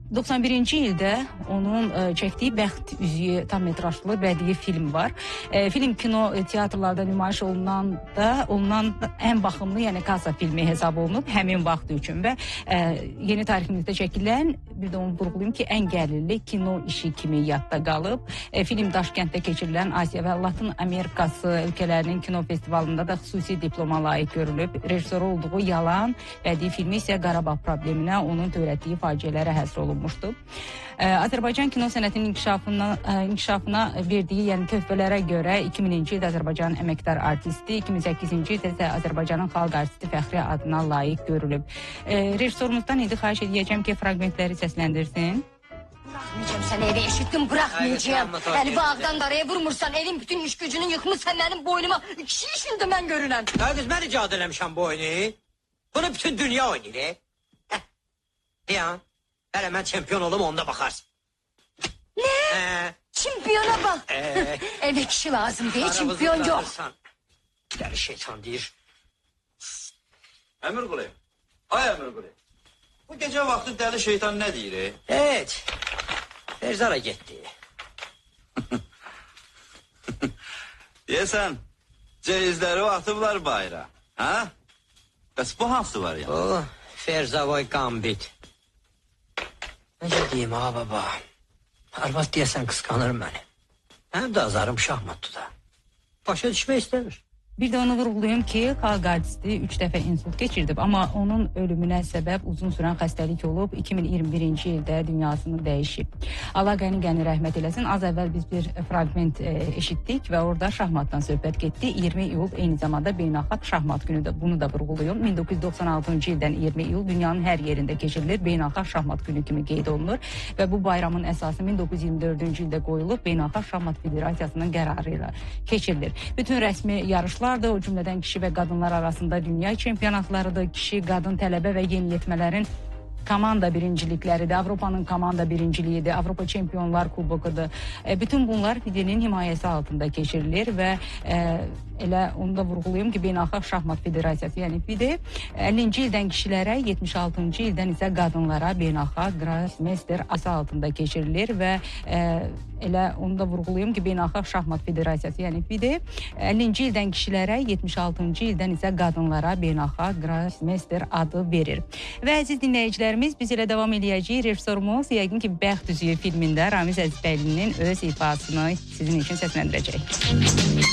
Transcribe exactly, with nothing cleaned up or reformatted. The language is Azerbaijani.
doxsan birinci ildə onun ə, çəkdiyi Bəxt üzüyü tam metrajlı bədii film var. E, film kino teatrlarda nümayiş olunan da olunan ən baxımlı, yəni kassa filmi hesab olunub həmin vaxt üçün və e, yeni tariximizdə çəkilən, bir də onu vurğulayım ki, ən gəlirli kino işi kimi yadda qalıb. E, film Daşkənddə keçirilən Asiya və Latin Amerikası ölkələrinin kino festivalında da xüsusi diploma layiq görülüb. Rejissoru olduğu Yalan bədii filmi isə Qarabağ probleminə, onun törətdiyi faciələrə həsr olunmuşdu. Ee, Azərbaycan kino sənətinin inkişafına, inkişafına verdiyi yəni töhfələrə görə iki minci ildə Azərbaycanın əməkdar artisti, iki min səkkizinci ildə isə Azərbaycanın xalq artisti fəxri adına layiq görülüb. E, rejissorumuzdan indi xahiş edəcəm ki, fraqmentləri səsləndirsin. Bırakmayacağım seni, eve eşittim, bırakmayacağım. Yani bağdan daraya vurmursan, evin bütün iş gücünü yıkmışsan benim boynuma. Kişi işildim ben görünen. Ya kız ben icat eləmişəm bu oyunu. Bunu bütün dünya oynayır. Ya, hele ben çempiyon olum, onda bakarsın. Ne? Ee, Çempiyona bak. Ee, Eve kişi lazım diye aramızı çempiyon yok. dağılırsan. Deli şeytan deyir. Əmir Qulay, ay Əmir Qulay. Bu gece vakti deli şeytan ne deyir? E? Evet. Ferzara gitti. Deyəsən, ceyizləri atıblar bayra. Ha? Bəs bu hansı var ya? O, Ferzavoy Gambit. Necə deyim ha baba? Arvad deyəsən qısqanır məni. Həm də azarım şahmatdı da. Başa düşmək istəmir. Bir də onu vurğulayım ki, xalq artisti üç dəfə insult keçirdib, amma onun ölümünə səbəb uzun sürən xəstəlik olub, iki min iyirmi birinci ildə dünyasını dəyişib. Allah qəni qəni rəhmət eləsin. Az əvvəl biz bir fragment e, eşitdik və orada şahmatdan söhbət getdi. iyirmi iyul eyni zamanda beynəlxalq şahmat günüdür. Bunu da vurğuluyum. min doqquz yüz doxsan altıncı ildən iyirmi iyul dünyanın hər yerində keçirilir. Beynəlxalq şahmat günü kimi qeyd olunur və bu bayramın əsası min doqquz yüz iyirmi dördüncü ildə qoyulub, Beynəlxalq Şahmat Federasiyasının qərarı ilə keçirilir. Bütün rəsmi yarışlar da, o cümlədən kişi və qadınlar arasında dünya çempionatlarıdır, kişi, qadın, tələbə və yeniyetmələrin komanda birincilikləridir, Avropanın komanda birinciliyidir, Avropa Çempionlar Kubokudur. E, bütün bunlar F İ D-nin himayəsi altında keçirilir və e, elə onu da vurğulayım ki, Beynəlxalq Şahmat Federasiyası, yəni F İ D, əllinci ildən kişilərə, yetmiş altıncı ildən isə qadınlara Beynəlxalq Grandmaster adı altında keçirilir və e, elə onu da vurğulayım ki, Beynəlxalq Şahmat Federasiyası, yəni F İ D, əllinci ildən kişilərə, yetmiş altıncı ildən isə qadınlara Beynəlxalq Grandmaster adı verir. Və əziz dinləyicilərimiz, biz ilə davam eləyəcəyik. Rejissorumuz yəqin ki, Bəxt üzüyü filmində Ramiz Əzizbəylinin öz ifasını sizin üçün səsləndirəcək.